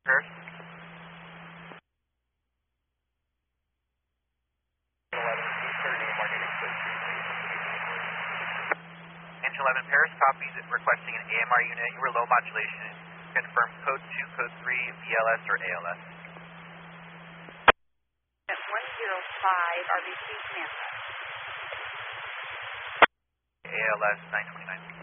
Paris. 11 Paris copies it requesting an AMR unit. You were low modulation. Confirm code 2, code 3, VLS or ALS. At 105 RBC Tampa. ALS 929.